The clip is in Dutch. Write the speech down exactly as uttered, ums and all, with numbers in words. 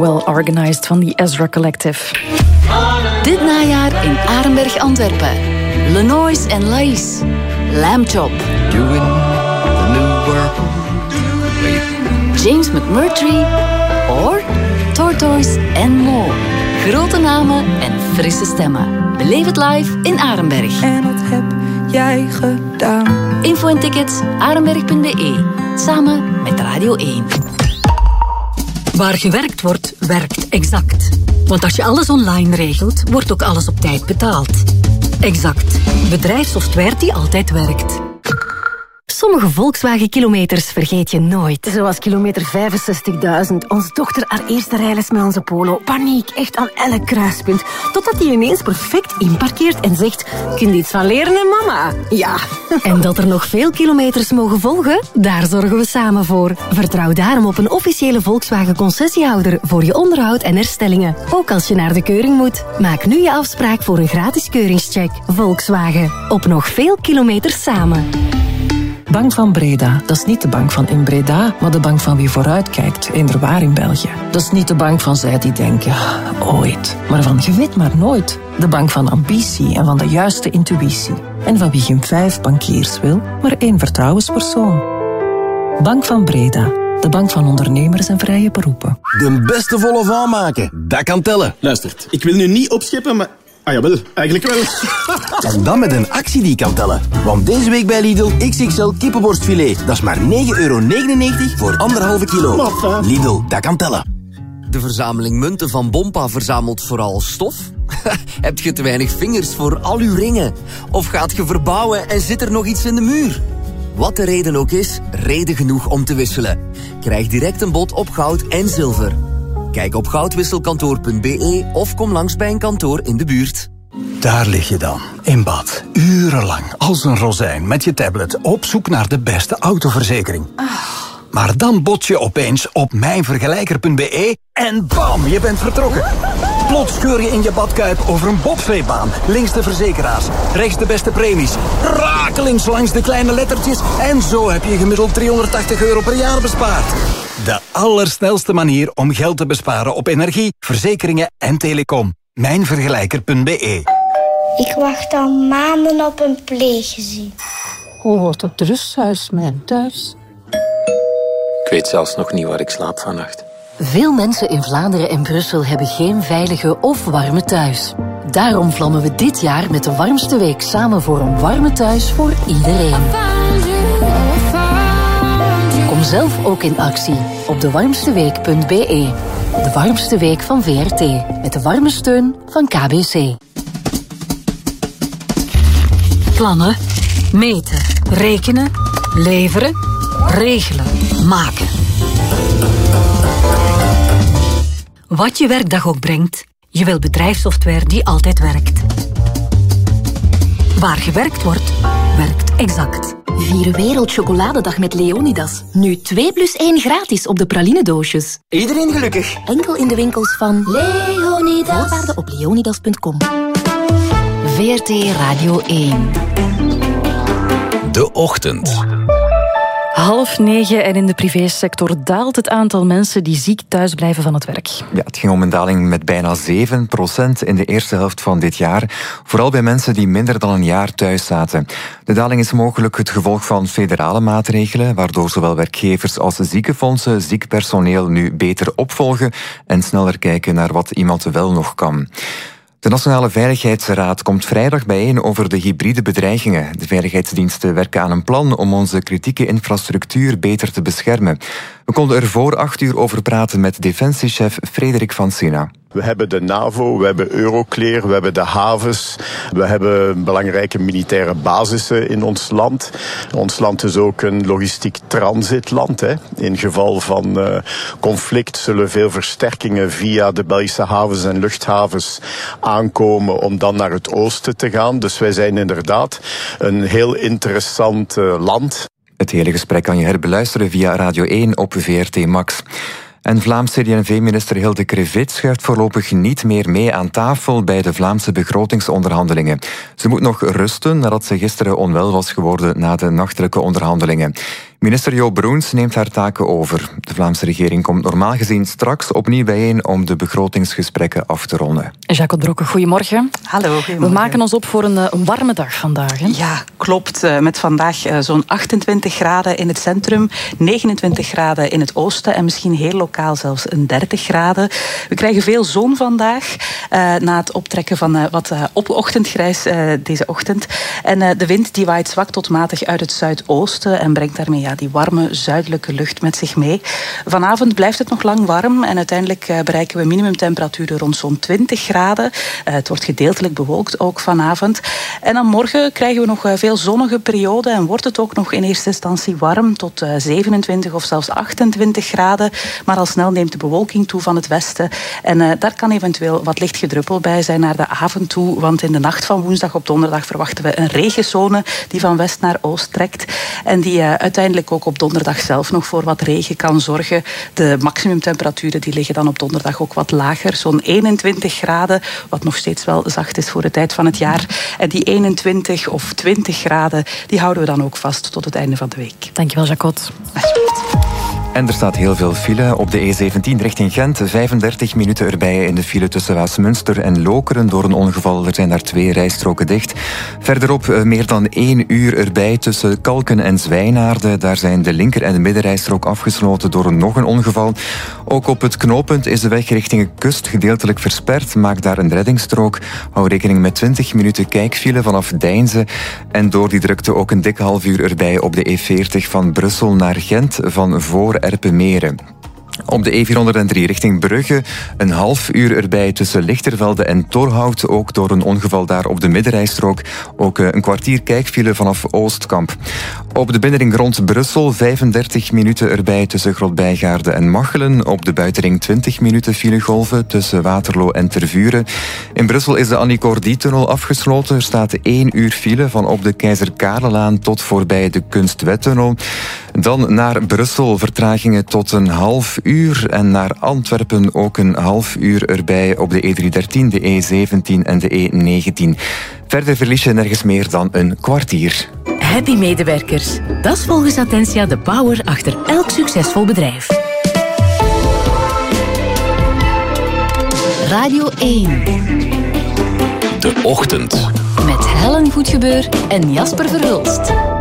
Well Organized van die Ezra Collective. Dit najaar in Arenberg, Antwerpen. Lenois en Laïs. Lamb Chop. Doing the new world. James McMurtry. Or Tortoise en Mo. Grote namen en frisse stemmen. Beleef het live in Arenberg. En wat heb jij gedaan? Info en tickets arenberg punt b e. Samen met Radio één. Waar gewerkt wordt, werkt Exact. Want als je alles online regelt, wordt ook alles op tijd betaald. Exact. Bedrijfssoftware die altijd werkt. Sommige Volkswagen-kilometers vergeet je nooit. Zoals kilometer vijfenzestigduizend. Onze dochter haar eerste rijles met onze Polo. Paniek, echt aan elk kruispunt. Totdat hij ineens perfect inparkeert en zegt... Kun je iets van leren, hè, mama? Ja. En dat er nog veel kilometers mogen volgen? Daar zorgen we samen voor. Vertrouw daarom op een officiële Volkswagen-concessiehouder... voor je onderhoud en herstellingen. Ook als je naar de keuring moet. Maak nu je afspraak voor een gratis keuringscheck. Volkswagen. Op nog veel kilometers samen. Bank van Breda, dat is niet de bank van in Breda, maar de bank van wie vooruitkijkt, inderwaar in België. Dat is niet de bank van zij die denken, ooit, maar van je weet maar nooit. De bank van ambitie en van de juiste intuïtie. En van wie geen vijf bankiers wil, maar één vertrouwenspersoon. Bank van Breda, de bank van ondernemers en vrije beroepen. De beste volle van maken, dat kan tellen. Luistert, ik wil nu niet opscheppen, maar... Ah jawel, eigenlijk wel. En dan met een actie die kan tellen. Want deze week bij Lidl X X L kippenborstfilet. Dat is maar negen euro negenennegentig voor anderhalve kilo. Maffa. Lidl, dat kan tellen. De verzameling munten van Bompa verzamelt vooral stof? Heb je te weinig vingers voor al uw ringen? Of gaat je verbouwen en zit er nog iets in de muur? Wat de reden ook is, reden genoeg om te wisselen. Krijg direct een bod op goud en zilver. Kijk op goudwisselkantoor punt b e of kom langs bij een kantoor in de buurt. Daar lig je dan, in bad, urenlang, als een rozijn, met je tablet, op zoek naar de beste autoverzekering. Maar dan bots je opeens op mijnvergelijker punt b e en bam, je bent vertrokken. Plots scheur je in je badkuip over een bobsleebaan. Links de verzekeraars, rechts de beste premies. Rakelings langs de kleine lettertjes. En zo heb je gemiddeld driehonderdtachtig euro per jaar bespaard. De allersnelste manier om geld te besparen op energie, verzekeringen en telecom. mijnvergelijker punt b e. Ik wacht al maanden op een pleeggezin. Oh, wat het rusthuis, mijn thuis. Ik weet zelfs nog niet waar ik slaap vannacht. Veel mensen in Vlaanderen en Brussel hebben geen veilige of warme thuis. Daarom vlammen we dit jaar met de warmste week samen voor een warme thuis voor iedereen. Kom zelf ook in actie op de warmste week punt b e. De warmste week van V R T. Met de warme steun van K B C. Plannen, meten, rekenen, leveren, regelen, maken. Wat je werkdag ook brengt, je wil bedrijfssoftware die altijd werkt. Waar gewerkt wordt, werkt Exact. Vier Wereldchocoladedag met Leonidas. Nu twee plus één gratis op de pralinedoosjes. Iedereen gelukkig. Enkel in de winkels van Leonidas. Voorwaarden op leonidas punt com. V R T Radio één. De Ochtend. Half negen en in de privésector daalt het aantal mensen die ziek thuis blijven van het werk. Ja, het ging om een daling met bijna zeven procent in de eerste helft van dit jaar. Vooral bij mensen die minder dan een jaar thuis zaten. De daling is mogelijk het gevolg van federale maatregelen, waardoor zowel werkgevers als ziekenfondsen ziek personeel nu beter opvolgen en sneller kijken naar wat iemand wel nog kan. De Nationale Veiligheidsraad komt vrijdag bijeen over de hybride bedreigingen. De veiligheidsdiensten werken aan een plan om onze kritieke infrastructuur beter te beschermen. We konden er voor acht uur over praten met defensiechef Frederik van Sina. We hebben de NAVO, we hebben Euroclear, we hebben de havens. We hebben belangrijke militaire basissen in ons land. Ons land is ook een logistiek transitland. Hè. In geval van uh, conflict zullen veel versterkingen via de Belgische havens en luchthavens aankomen om dan naar het oosten te gaan. Dus wij zijn inderdaad een heel interessant uh, land. Het hele gesprek kan je herbeluisteren via Radio één op V R T Max. En Vlaams C D en V-minister Hilde Krevit schuift voorlopig niet meer mee aan tafel bij de Vlaamse begrotingsonderhandelingen. Ze moet nog rusten nadat ze gisteren onwel was geworden na de nachtelijke onderhandelingen. Minister Jo Broens neemt haar taken over. De Vlaamse regering komt normaal gezien straks opnieuw bijeen om de begrotingsgesprekken af te ronden. Jacques Brokke, goedemorgen. Hallo, goedemorgen. We maken ons op voor een, een warme dag vandaag. Hè? Ja, klopt. Met vandaag zo'n achtentwintig graden in het centrum, negenentwintig graden in het oosten en misschien heel lokaal zelfs een dertig graden. We krijgen veel zon vandaag, uh, na het optrekken van uh, wat uh, op ochtendgrijs uh, deze ochtend. En uh, de wind die waait zwak tot matig uit het zuidoosten en brengt daarmee ja, die warme zuidelijke lucht met zich mee. Vanavond blijft het nog lang warm en uiteindelijk uh, bereiken we minimumtemperaturen rond zo'n twintig graden. Uh, het wordt gedeeltelijk bewolkt ook vanavond. En dan morgen krijgen we nog uh, veel zonnige perioden en wordt het ook nog in eerste instantie warm tot uh, zevenentwintig of zelfs achtentwintig graden. Maar al snel neemt de bewolking toe van het westen. En uh, daar kan eventueel wat licht gedruppel bij zijn naar de avond toe. Want in de nacht van woensdag op donderdag verwachten we een regenzone die van west naar oost trekt. En die uh, uiteindelijk ook op donderdag zelf nog voor wat regen kan zorgen. De maximumtemperaturen die liggen dan op donderdag ook wat lager. Zo'n eenentwintig graden, wat nog steeds wel zacht is voor de tijd van het jaar. En die eenentwintig of twintig graden, die houden we dan ook vast tot het einde van de week. Dankjewel, Jacot. En er staat heel veel file op de E zeventien richting Gent. vijfendertig minuten erbij in de file tussen Waasmunster en Lokeren door een ongeval. Er zijn daar twee rijstroken dicht. Verderop meer dan één uur erbij tussen Kalken en Zwijnaarden. Daar zijn de linker- en de middenrijstrook afgesloten door nog een ongeval. Ook op het knooppunt is de weg richting de kust gedeeltelijk versperd. Maak daar een reddingsstrook. Hou rekening met twintig minuten kijkfile vanaf Deinze. En door die drukte ook een dikke half uur erbij op de E veertig van Brussel naar Gent van voor Erpenmeren. Op de E vierhonderddrie richting Brugge een half uur erbij tussen Lichtervelde en Torhout. Ook door een ongeval daar op de middenrijstrook. Ook een kwartier kijkfile vanaf Oostkamp. Op de binnenring rond Brussel vijfendertig minuten erbij tussen Grotbijgaarde en Machelen. Op de buitenring twintig minuten filegolven tussen Waterloo en Tervuren. In Brussel is de Annie Cordy-tunnel afgesloten. Er staat één uur file van op de Keizer Karellaan tot voorbij de Kunstwettunnel. Dan naar Brussel vertragingen tot een half uur en naar Antwerpen ook een half uur erbij op de E driehonderddertien, de E zeventien en de E negentien. Verder verlies je nergens meer dan een kwartier. Happy medewerkers. Dat is volgens Attentia de power achter elk succesvol bedrijf. Radio één. De Ochtend. Met Helen Goedgebeur en Jasper Verhulst.